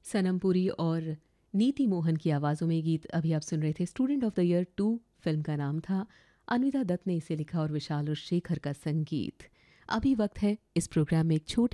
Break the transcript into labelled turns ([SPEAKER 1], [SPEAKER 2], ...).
[SPEAKER 1] सनम पुरी और नीति मोहन की आवाज़ों में गीत अभी आप सुन रहे थे। Student of the year 2 film का नाम था। अन्विता दत्त ने इसे लिखा और विशाल और शेखर का संगीत। अभी वक्त है इस प्रोग्राम में एक छोटी